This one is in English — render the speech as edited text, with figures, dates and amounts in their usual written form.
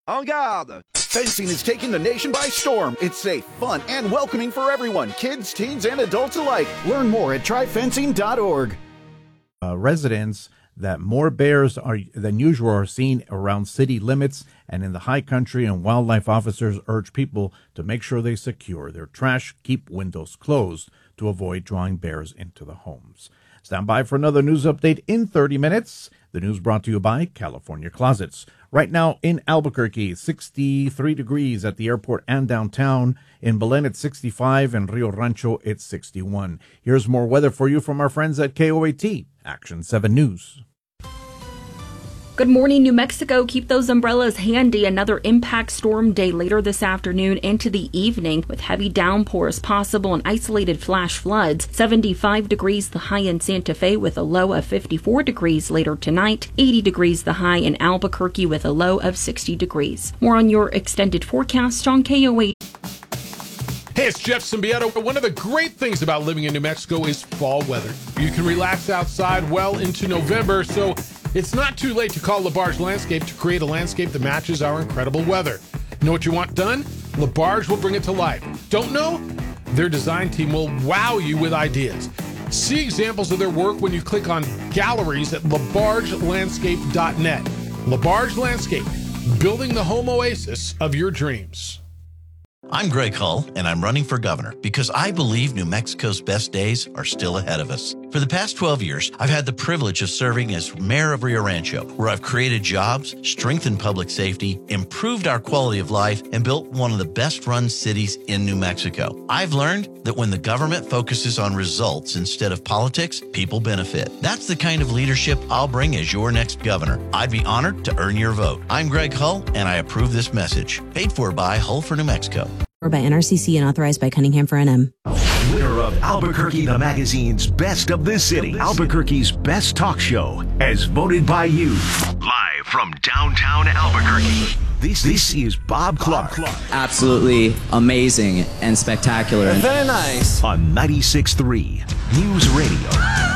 En garde! Fencing is taking the nation by storm. It's safe, fun, and welcoming for everyone, kids, teens, and adults alike. Learn more at tryfencing.org. Residents that more bears than usual are seen around city limits and in the high country, and wildlife officers urge people to make sure they secure their trash, keep windows closed to avoid drawing bears into the homes. Stand by for another news update in 30 minutes. The news brought to you by California Closets. Right now in Albuquerque, 63 degrees at the airport and downtown. In Belen, it's 65. In Rio Rancho, it's 61. Here's more weather for you from our friends at KOAT, Action 7 News. Good morning, New Mexico. Keep those umbrellas handy. Another impact storm day later this afternoon into the evening with heavy downpours possible and isolated flash floods. 75 degrees the high in Santa Fe with a low of 54 degrees later tonight. 80 degrees the high in Albuquerque with a low of 60 degrees. More on your extended forecast on KOA. Hey, it's Jeff Symbieta. One of the great things about living in New Mexico is fall weather. You can relax outside well into November, so it's not too late to call LaBarge Landscape to create a landscape that matches our incredible weather. Know what you want done? LaBarge will bring it to life. Don't know? Their design team will wow you with ideas. See examples of their work when you click on galleries at labargelandscape.net. LaBarge Landscape, building the home oasis of your dreams. I'm Greg Hull, and I'm running for governor because I believe New Mexico's best days are still ahead of us. For the past 12 years, I've had the privilege of serving as mayor of Rio Rancho, where I've created jobs, strengthened public safety, improved our quality of life, and built one of the best-run cities in New Mexico. I've learned that when the government focuses on results instead of politics, people benefit. That's the kind of leadership I'll bring as your next governor. I'd be honored to earn your vote. I'm Greg Hull, and I approve this message. Paid for by Hull for New Mexico. Or by NRCC and authorized by Cunningham for NM. Winner of Albuquerque the Magazine's Best of the City, Albuquerque's Best Talk Show, as voted by you. Live from downtown Albuquerque, this is Bob Clark. Absolutely amazing and spectacular. Very nice. On 96.3 News Radio.